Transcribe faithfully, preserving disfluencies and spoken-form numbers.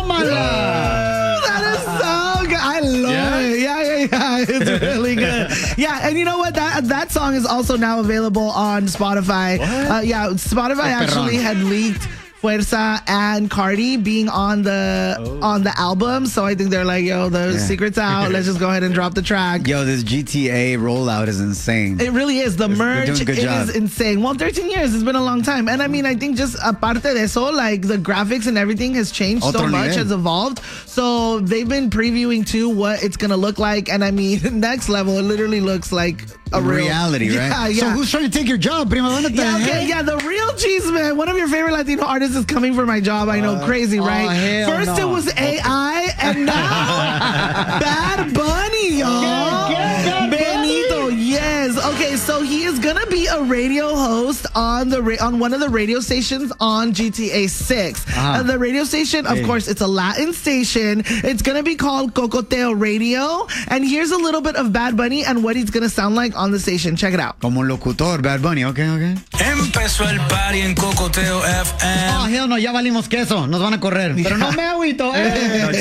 tómala. That is so good. I love yeah. it. Yeah, yeah, yeah. It's really good. Yeah, and you know what? That that song is also now available on Spotify. Uh, yeah, Spotify actually had leaked Fuerza and Cardi being on the oh. on the album, so I think they're like, yo, the yeah. secret's out. Let's just go ahead and drop the track. Yo, this G T A rollout is insane. It really is. The it's, merch is job. insane. Well, thirteen years, it's been a long time, and I mean, I think just aparte de eso, like the graphics and everything has changed Otro so much, nivel. has evolved. So they've been previewing too what it's gonna look like, and I mean, next level, it literally looks like a real, reality, right? Yeah, yeah. So who's trying to take your job, Prima? Yeah, okay, yeah, the real cheese man. One of your favorite Latino artists is coming for my job. I know, uh, crazy, right? Oh, First no. it was A I, okay. and now Bad Bunny, y'all. Get, get Benito, yes. Okay, so he is gonna be a radio host on the ra- on one of the radio stations on G T A six. Uh-huh. Uh, the radio station, of hey. course, it's a Latin station. It's gonna be called Cocoteo Radio. And here's a little bit of Bad Bunny and what he's gonna sound like on the station. Check it out. Como locutor, Bad Bunny, okay, okay. Empezó el party en Cocoteo F M. Oh, hell no, ya valimos queso. Nos van a correr. Pero no me agüito. Eh.